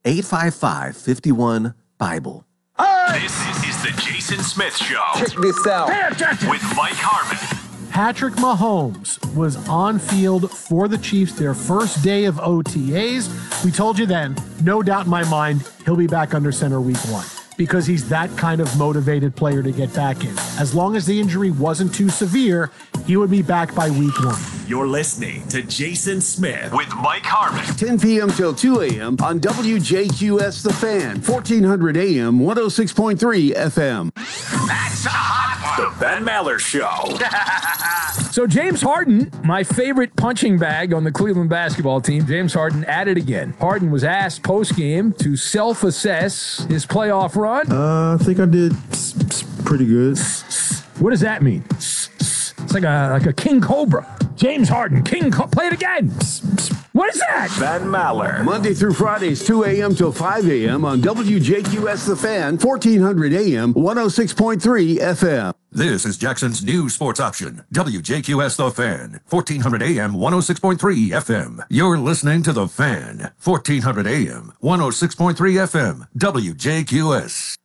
855-51-BIBLE. This is the Jason Smith Show. Check this out. With Mike Harmon. Patrick Mahomes was on field for the Chiefs their first day of OTAs. We told you then, no doubt in my mind, he'll be back under center week 1 because he's that kind of motivated player to get back in. As long as the injury wasn't too severe, he would be back by week 1. You're listening to Jason Smith with Mike Harmon. 10 p.m. till 2 a.m. on WJQS The Fan, 1400 a.m., 106.3 FM. That's a hot one. The Ben Maller Show. So James Harden, my favorite punching bag on the Cleveland basketball team, James Harden at it again. Harden was asked post-game to self-assess his playoff run. I think I did pretty good. What does that mean? It's like a king cobra. James Harden, play it again. What is that? Ben Maller. Monday through Fridays, 2 a.m. till 5 a.m. on WJQS The Fan, 1400 a.m., 106.3 FM. This is Jackson's new sports option, WJQS The Fan, 1400 AM, 106.3 FM. You're listening to The Fan, 1400 AM, 106.3 FM, WJQS.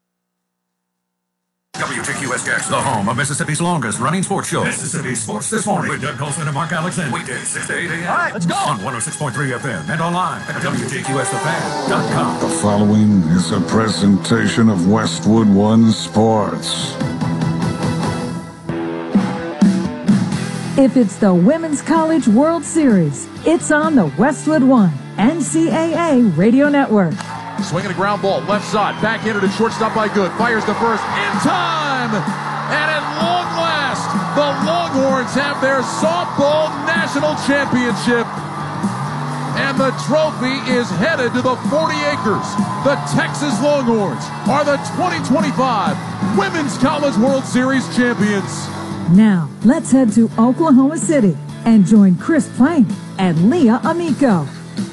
WJQS Jackson, the home of Mississippi's longest running sports show. Mississippi Sports This Morning with Doug Colson and Mark Alexander. Weekdays 6 to 8 a.m. All right, let's go. On 106.3 FM and online at WJQSTheFan.com. The following is a presentation of Westwood One Sports. If it's the Women's College World Series, it's on the Westwood One NCAA Radio Network. Swinging a ground ball, left side, back into the shortstop by Good. Fires the first in time. And at long last, the Longhorns have their softball national championship. And the trophy is headed to the 40 acres. The Texas Longhorns are the 2025 Women's College World Series champions. Now, let's head to Oklahoma City and join Chris Plank and Leah Amico.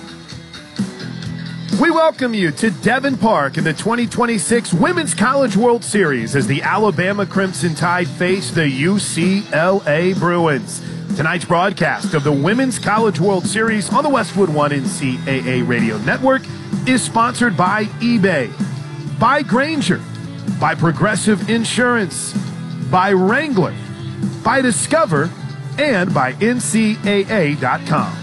We welcome you to Devon Park in the 2026 Women's College World Series as the Alabama Crimson Tide face the UCLA Bruins. Tonight's broadcast of the Women's College World Series on the Westwood One NCAA Radio Network is sponsored by eBay, by Grainger, by Progressive Insurance, by Wrangler, by Discover, and by NCAA.com.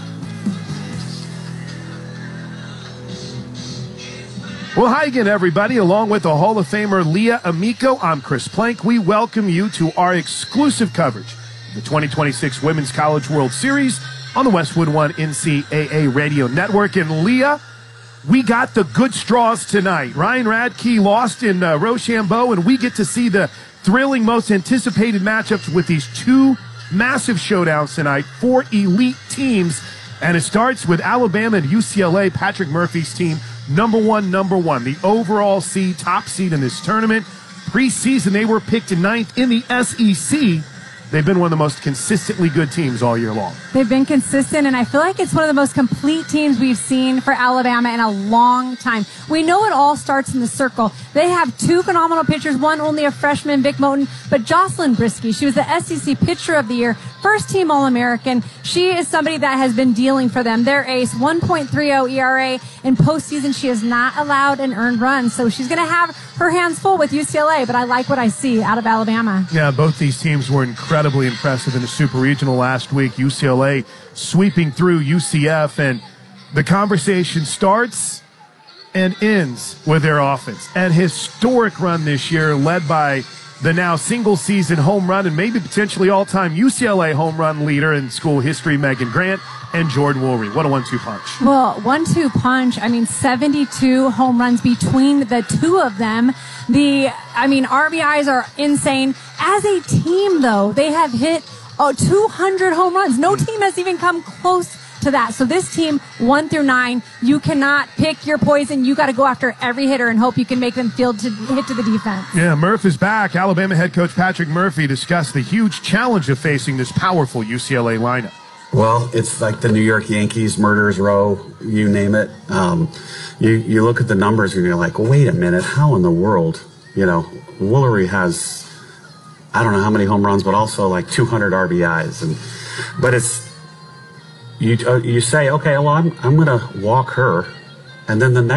Well, hi again, everybody. Along with the Hall of Famer Leah Amico, I'm Chris Plank. We welcome you to our exclusive coverage of the 2026 Women's College World Series on the Westwood One NCAA Radio Network. And Leah, we got the good straws tonight. Ryan Radke lost in Rochambeau, and we get to see the thrilling, most anticipated matchups with these two massive showdowns tonight, 4 elite teams. And it starts with Alabama and UCLA, Patrick Murphy's team. Number one, the overall seed, top seed in this tournament. Preseason, they were picked 9th in the SEC. They've been one of the most consistently good teams all year long. They've been consistent, and I feel like it's one of the most complete teams we've seen for Alabama in a long time. We know it all starts in the circle. They have two phenomenal pitchers, one only a freshman, Vic Moten, but Jocelyn Brisky, she was the SEC Pitcher of the Year, first-team All-American. She is somebody that has been dealing for them. Their ace, 1.30 ERA. In postseason, she has not allowed an earned run, so she's going to have her hands full with UCLA, but I like what I see out of Alabama. Yeah, both these teams were incredibly impressive in the Super Regional last week. UCLA sweeping through UCF, and the conversation starts and ends with their offense. An historic run this year led by the now single-season home run and maybe potentially all-time UCLA home run leader in school history, Megan Grant, and Jordan Woolry. What a 1-2 punch. Well, 1-2 punch. 72 home runs between the two of them. RBIs are insane. As a team, though, they have hit 200 home runs. No team has even come close to that. So this team, 1 through 9, you cannot pick your poison. You got to go after every hitter and hope you can make them hit to the defense. Yeah, Murph is back. Alabama head coach Patrick Murphy discussed the huge challenge of facing this powerful UCLA lineup. Well, it's like the New York Yankees, murderers row, you name it. You look at the numbers and you're like, well, wait a minute, how in the world? Woolery has, I don't know how many home runs, but also like 200 RBIs. But it's, you say, okay, well, I'm going to walk her, and then the next